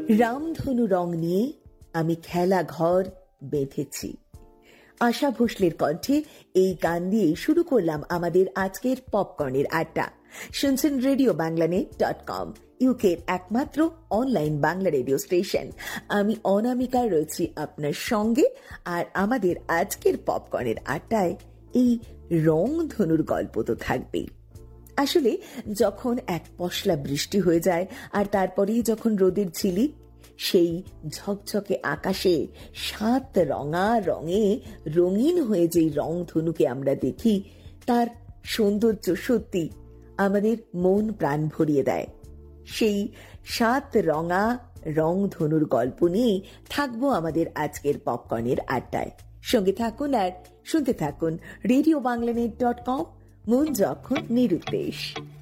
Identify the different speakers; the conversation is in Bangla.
Speaker 1: রামধনু রং নিয়ে আমি খেলা ঘর বেঁধেছি। আশা ভোসলের কণ্ঠে এই গান দিয়ে শুরু করলাম আমাদের আজকের পপকর্নের আড্ডা। শুনছেন রেডিও বাংলানেট.com, ইউকের একমাত্র অনলাইন বাংলা রেডিও স্টেশন। আমি অনামিকা রয়েছি আপনার সঙ্গে, আর আমাদের আজকের পপকর্নের আড্ডায় এই রংধনুর গল্প তো থাকবেই। আসলে যখন এক পশলা বৃষ্টি হয়ে যায় আর তারপরেই যখন রোদের ঝিলিক, সেই ঝকঝকে আকাশে 7 রঙা রঙে রঙিন হয়ে যেই রংধনুকে আমরা দেখি, তার সৌন্দর্য সত্যি আমাদের মন প্রাণ ভরিয়ে দেয়। সেই 7 রঙা রংধনুর গল্প নিয়ে থাকবো আমাদের আজকের পপকর্নের আড্ডায়। সঙ্গে থাকুন আর শুনতে থাকুন রেডিও বাংলানেট.com, মন যখন নিরুদ্দেশ।